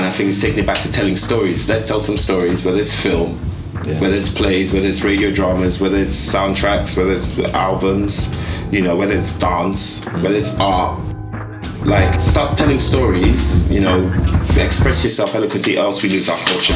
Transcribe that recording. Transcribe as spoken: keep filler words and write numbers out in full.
And I think it's taking it back to telling stories. Let's tell some stories, whether it's film, yeah. whether it's plays, whether it's radio dramas, whether it's soundtracks, whether it's albums, you know, whether it's dance, mm. whether it's art. Like, start telling stories, you know, express yourself eloquently, else we lose our culture.